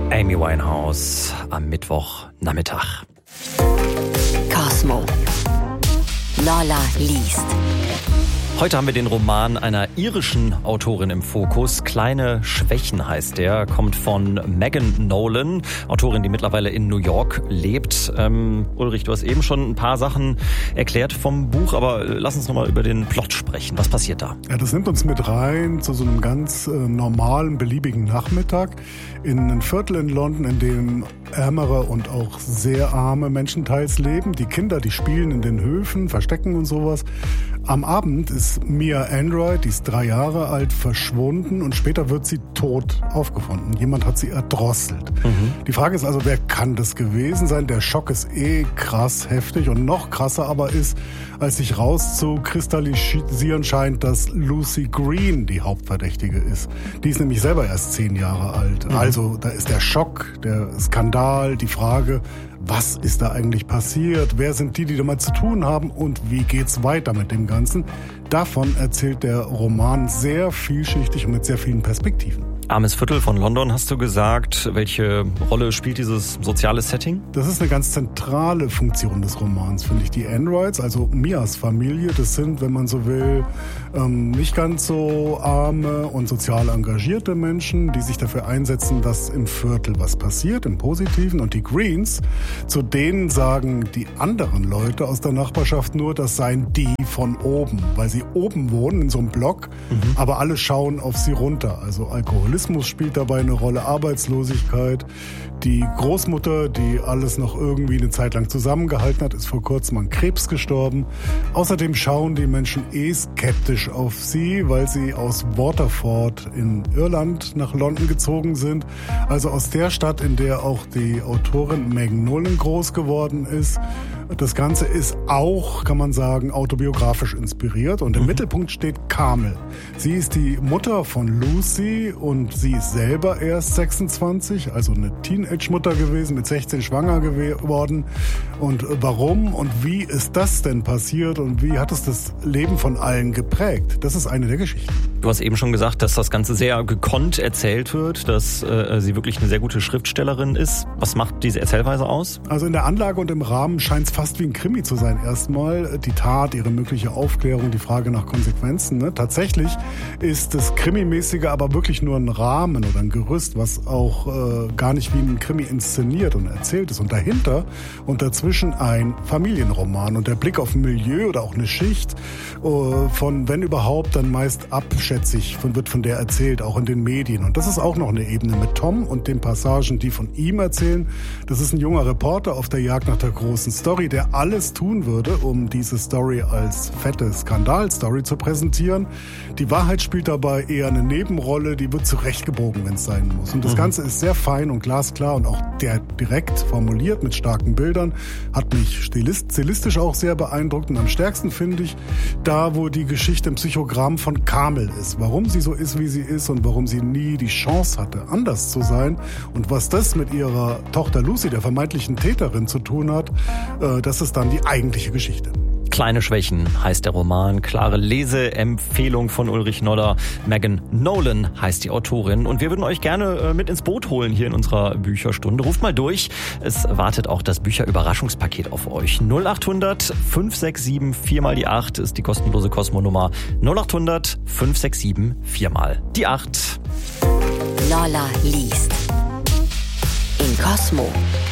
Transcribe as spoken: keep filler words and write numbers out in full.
Amy Winehouse am Mittwochnachmittag. Cosmo. Lola liest. Heute haben wir den Roman einer irischen Autorin im Fokus. Kleine Schwächen heißt der, kommt von Megan Nolan, Autorin, die mittlerweile in New York lebt. Ähm, Ulrich, du hast eben schon ein paar Sachen erklärt vom Buch, aber lass uns nochmal über den Plot sprechen. Was passiert da? Ja, das nimmt uns mit rein zu so einem ganz äh, normalen, beliebigen Nachmittag in einem Viertel in London, in dem ärmere und auch sehr arme Menschen teils leben. Die Kinder, die spielen in den Höfen, verstecken und sowas. Am Abend ist Mia Android, die ist drei Jahre alt, verschwunden und später wird sie tot aufgefunden. Jemand hat sie erdrosselt. Mhm. Die Frage ist also, wer kann das gewesen sein? Der Schock ist eh krass heftig und noch krasser aber ist, als sich rauszukristallisieren scheint, dass Lucy Green die Hauptverdächtige ist. Die ist nämlich selber erst zehn Jahre alt. Mhm. Also da ist der Schock, der Skandal, die Frage, was ist da eigentlich passiert? Wer sind die, die damit zu tun haben? Und wie geht's weiter mit dem Ganzen? Davon erzählt der Roman sehr vielschichtig und mit sehr vielen Perspektiven. Armes Viertel von London, hast du gesagt. Welche Rolle spielt dieses soziale Setting? Das ist eine ganz zentrale Funktion des Romans, finde ich. Die Androids, also Mias Familie, das sind, wenn man so will, ähm, nicht ganz so arme und sozial engagierte Menschen, die sich dafür einsetzen, dass im Viertel was passiert, im Positiven. Und die Greens, zu denen sagen die anderen Leute aus der Nachbarschaft nur, das seien die von oben, weil sie oben wohnen in so einem Block, mhm. aber alle schauen auf sie runter. Also Alkoholismus spielt dabei eine Rolle, Arbeitslosigkeit. Die Großmutter, die alles noch irgendwie eine Zeit lang zusammengehalten hat, ist vor kurzem an Krebs gestorben. Außerdem schauen die Menschen eh skeptisch auf sie, weil sie aus Waterford in Irland nach London gezogen sind. Also aus der Stadt, in der auch die Autorin Megan Nolan groß geworden ist. Das Ganze ist auch, kann man sagen, autobiografisch inspiriert. Und im mhm. Mittelpunkt steht Carmel. Sie ist die Mutter von Lucy und sie ist selber erst sechsundzwanzig, also eine Teenage-Mutter gewesen, mit sechzehn schwanger geworden. Und warum und wie ist das denn passiert und wie hat es das Leben von allen geprägt? Das ist eine der Geschichten. Du hast eben schon gesagt, dass das Ganze sehr gekonnt erzählt wird, dass äh, sie wirklich eine sehr gute Schriftstellerin ist. Was macht diese Erzählweise aus? Also in der Anlage und im Rahmen scheint es fast wie ein Krimi zu sein erstmal. Die Tat, ihre mögliche Aufklärung, die Frage nach Konsequenzen. Ne? Tatsächlich ist das Krimimäßige aber wirklich nur ein Rahmen oder ein Gerüst, was auch äh, gar nicht wie ein Krimi inszeniert und erzählt ist. Und dahinter und dazwischen ein Familienroman. Und der Blick auf ein Milieu oder auch eine Schicht äh, von, wenn überhaupt, dann meist abschätzig von, wird von der erzählt, auch in den Medien. Und das ist auch noch eine Ebene mit Tom und den Passagen, die von ihm erzählen. Das ist ein junger Reporter auf der Jagd nach der großen Story, der alles tun würde, um diese Story als fette Skandalstory zu präsentieren. Die Wahrheit spielt dabei eher eine Nebenrolle, die wird zurechtgebogen, wenn es sein muss. Und das mhm. Ganze ist sehr fein und glasklar und auch der direkt formuliert mit starken Bildern, hat mich stilist, stilistisch auch sehr beeindruckt. Und am stärksten finde ich da, wo die Geschichte im Psychogramm von Carmel ist. Warum sie so ist, wie sie ist und warum sie nie die Chance hatte, anders zu sein. Und was das mit ihrer Tochter Lucy, der vermeintlichen Täterin, zu tun hat, äh, das ist dann die eigentliche Geschichte. Kleine Schwächen heißt der Roman. Klare Leseempfehlung von Ulrich Nodder. Megan Nolan heißt die Autorin. Und wir würden euch gerne mit ins Boot holen hier in unserer Bücherstunde. Ruft mal durch. Es wartet auch das Bücherüberraschungspaket auf euch. null acht hundert fünf sechs sieben vier mal die acht ist die kostenlose Cosmo-Nummer. null acht hundert fünf sechs sieben vier mal die acht. Lola liest. In Cosmo.